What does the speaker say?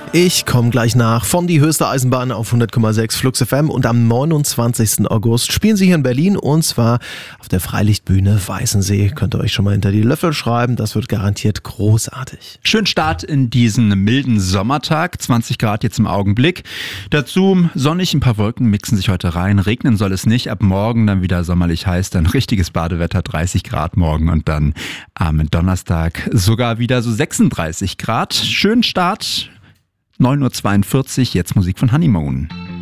Ich komme gleich nach von die höchste Eisenbahn auf 100,6 Flux FM und am 29. August spielen sie hier in Berlin und zwar auf der Freilichtbühne Weißensee. Könnt ihr euch schon mal hinter die Löffel schreiben, das wird garantiert großartig. Schön Start in diesen milden Sommertag, 20 Grad jetzt im Augenblick. Dazu sonnig, ein paar Wolken mixen sich heute rein, regnen soll es nicht, ab morgen dann wieder sommerlich heiß, dann richtiges Badewetter, 30 Grad morgen und dann am Donnerstag sogar wieder so 36 Grad. Schönen Start. 9.42 Uhr, jetzt Musik von Honeymoon.